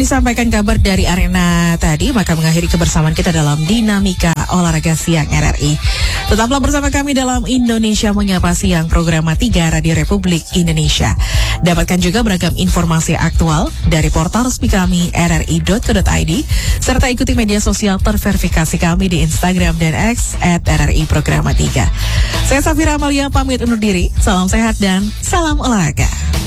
disampaikan kabar dari arena tadi, maka mengakhiri kebersamaan kita dalam Dinamika Olahraga Siang RRI. Tetaplah bersama kami dalam Indonesia Menyapa Siang, program 3 Radio Republik Indonesia. Dapatkan juga beragam informasi aktual dari portal resmi kami rri.co.id, serta ikuti media sosial terverifikasi kami di Instagram dan X @RRI Programa 3. Saya Safira Amalia pamit undur diri. Salam sehat dan salam olahraga.